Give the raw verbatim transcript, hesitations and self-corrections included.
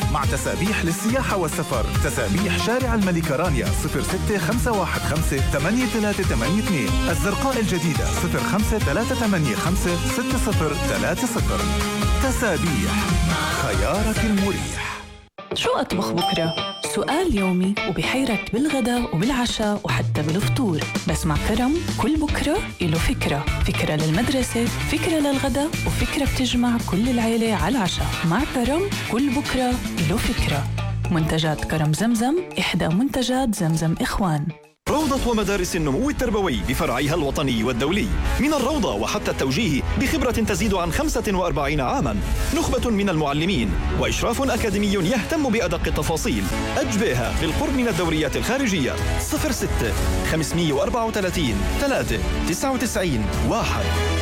مع تسابيح للسياحة والسفر. تسابيح شارع الملكة رانيا صفر ستة خمسة واحد خمسة ثمانية ثلاثة ثمانية اثنين. الزرقاء الجديدة صفر خمسة ثلاثة ثمانية خمسة ستة صفر ثلاثة صفر. تسابيح، خيارك المريح. شو أطبخ بكرة؟ سؤال يومي وبحيرك بالغداء وبالعشاء وحتى بالفطور. بس مع كرم كل بكرة إله فكرة. فكرة للمدرسة، فكرة للغداء، وفكرة بتجمع كل العيلة على العشاء. مع كرم كل بكرة إله فكرة. منتجات كرم زمزم، إحدى منتجات زمزم إخوان. روضة ومدارس النمو التربوي بفرعيها الوطني والدولي، من الروضة وحتى التوجيه بخبرة تزيد عن خمسة وأربعين عاماً، نخبة من المعلمين وإشراف أكاديمي يهتم بأدق التفاصيل. أجبيها بالقرب من الدوريات الخارجية. صفر ستة خمسمائة وأربعة وثلاثين ثلاثة تسعة وتسعين واحد.